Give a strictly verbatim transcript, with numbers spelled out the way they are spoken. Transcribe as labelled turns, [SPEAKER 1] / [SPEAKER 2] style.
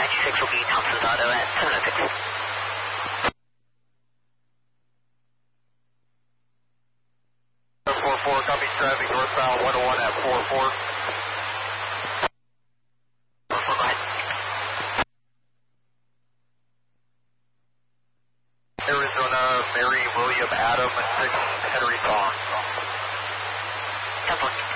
[SPEAKER 1] ninety-six will be Thompson's Auto at seven oh six.
[SPEAKER 2] four four, copy traffic northbound one oh one at four four.
[SPEAKER 1] four four, go ahead.
[SPEAKER 2] Arizona, Mary William Adam, six Henry Song.
[SPEAKER 1] ten four.